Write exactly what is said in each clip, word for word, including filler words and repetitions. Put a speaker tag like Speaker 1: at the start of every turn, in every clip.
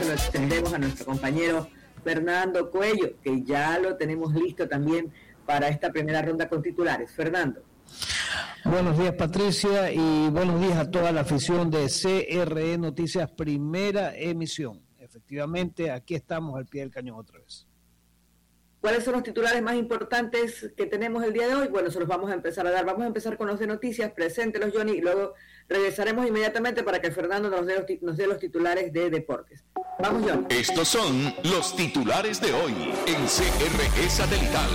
Speaker 1: lo extendemos a nuestro compañero Fernando Cuello, que ya lo tenemos listo también para esta primera ronda con titulares. Fernando.
Speaker 2: Buenos días, Patricia, y buenos días a toda la afición de C R E Noticias, primera emisión. Efectivamente, aquí estamos al pie del cañón otra vez.
Speaker 1: ¿Cuáles son los titulares más importantes que tenemos el día de hoy? Bueno, se los vamos a empezar a dar. Vamos a empezar con los de noticias. Preséntelos, Johnny, y luego regresaremos inmediatamente para que Fernando nos dé los, nos dé los titulares de deportes. Vamos, Johnny.
Speaker 3: Estos son los titulares de hoy en C R E Satelital.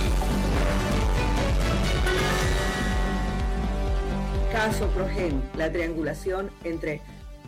Speaker 1: Caso Progen, la triangulación entre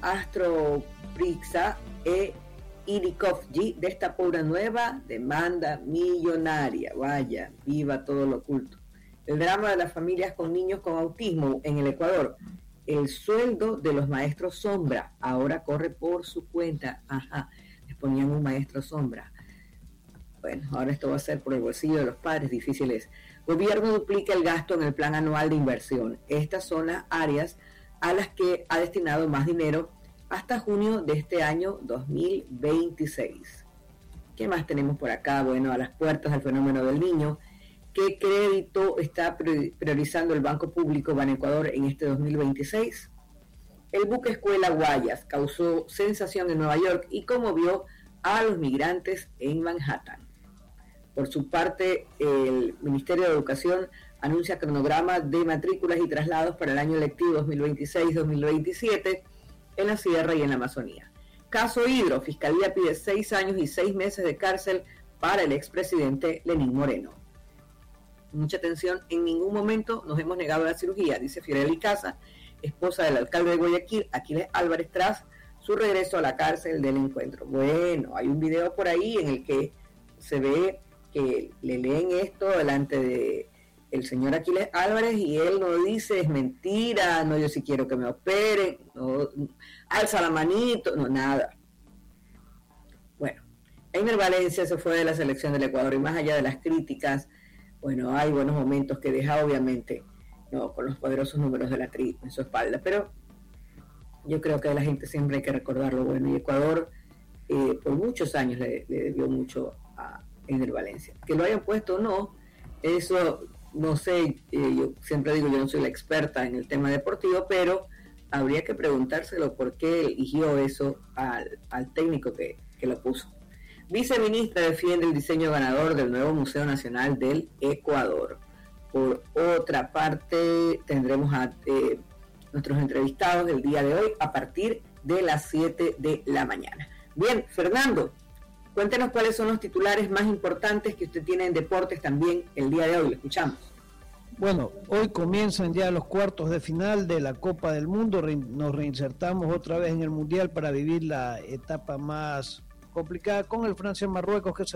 Speaker 1: Astroprixa e Irikovji destapó una nueva demanda millonaria. Vaya, viva todo lo oculto. El drama de las familias con niños con autismo en el Ecuador. El sueldo de los maestros sombra ahora corre por su cuenta. Ajá, les ponían un maestro sombra. Bueno, ahora esto va a ser por el bolsillo de los padres, difícil es. Gobierno duplica el gasto en el plan anual de inversión. Estas son las áreas a las que ha destinado más dinero hasta junio de este año dos mil veintiséis. ¿Qué más tenemos por acá? Bueno, a las puertas del fenómeno del niño. ¿Qué crédito está priorizando el Banco Público Banecuador en este dos mil veintiséis? El buque escuela Guayas causó sensación en Nueva York y conmovió a los migrantes en Manhattan. Por su parte, el Ministerio de Educación anuncia cronograma de matrículas y traslados para el año lectivo dos mil veintiséis dos mil veintisiete en la Sierra y en la Amazonía. Caso Hidro, Fiscalía pide seis años y seis meses de cárcel para el expresidente Lenín Moreno. Mucha atención, en ningún momento nos hemos negado a la cirugía, dice Fiorelli Casa, esposa del alcalde de Guayaquil, Aquiles Álvarez, tras su regreso a la cárcel del encuentro. Bueno, hay un video por ahí en el que se ve que le leen esto delante de el señor Aquiles Álvarez y él no dice es mentira, no, yo sí quiero que me operen, no, alza la manito, no, nada. Bueno, Einer Valencia se fue de la selección del Ecuador y más allá de las críticas, bueno, hay buenos momentos que deja obviamente, no, con los poderosos números de la tri en su espalda, pero yo creo que a la gente siempre hay que recordar lo bueno, y Ecuador eh, por muchos años le, le debió mucho a Einer Valencia. Que lo hayan puesto o no, eso no sé, eh, yo siempre digo, yo no soy la experta en el tema deportivo, pero habría que preguntárselo por qué eligió eso al, al técnico que, que lo puso. Viceministra defiende el diseño ganador del nuevo Museo Nacional del Ecuador. Por otra parte, tendremos a eh, nuestros entrevistados del día de hoy a partir de las siete de la mañana. Bien, Fernando, cuéntenos cuáles son los titulares más importantes que usted tiene en deportes también el día de hoy. Lo escuchamos.
Speaker 2: Bueno, hoy comienzan ya los cuartos de final de la Copa del Mundo. Nos reinsertamos otra vez en el Mundial para vivir la etapa más complicada con el Francia-Marruecos, que se